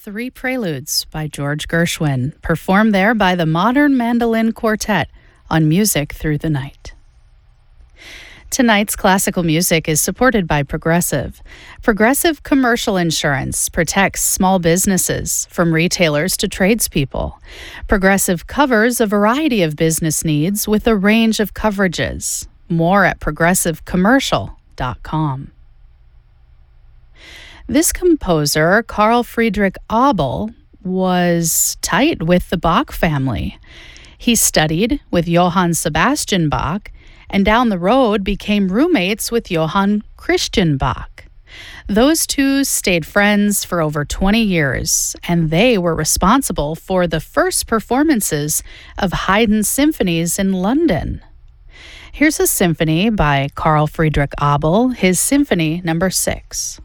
Three Preludes by George Gershwin, performed there by the Modern Mandolin Quartet on Music Through the Night. Tonight's classical music is supported by Progressive. Progressive Commercial Insurance protects small businesses from retailers to tradespeople. Progressive covers a variety of business needs with a range of coverages. More at progressivecommercial.com. This composer, Carl Friedrich Abel, was tight with the Bach family. He studied with Johann Sebastian Bach and down the road became roommates with Johann Christian Bach. Those two stayed friends for over 20 years, and they were responsible for the first performances of Haydn's symphonies in London. Here's a symphony by Carl Friedrich Abel, his Symphony No. 6.